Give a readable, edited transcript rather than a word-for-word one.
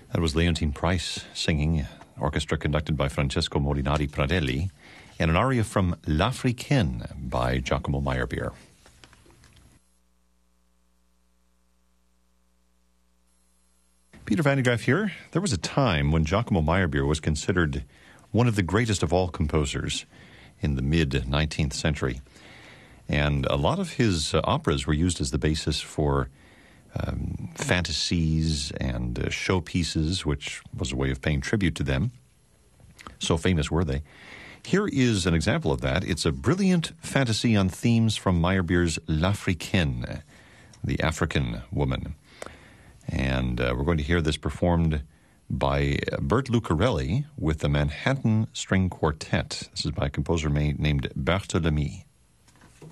That was Leontine Price singing, orchestra conducted by Francesco Molinari Pradelli, and an aria from L'Africaine by Giacomo Meyerbeer. Peter Van de Graaff here. There was a time when Giacomo Meyerbeer was considered one of the greatest of all composers in the mid-19th century. And a lot of his operas were used as the basis for fantasies and showpieces, which was a way of paying tribute to them. So famous were they. Here is an example of that. It's a brilliant fantasy on themes from Meyerbeer's L'Africaine, the African woman. And we're going to hear this performed by Bert Lucarelli with the Manhattan String Quartet. This is by a composer named Barthélemy.